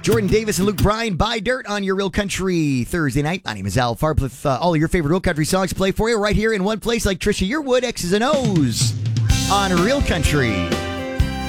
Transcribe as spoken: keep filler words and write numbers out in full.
Jordan Davis and Luke Bryan, Buy Dirt on your Real Country Thursday night. My name is Al Farb with uh, all of your favorite Real Country songs play for you right here in one place like Trisha Yearwood, X's and O's on Real Country.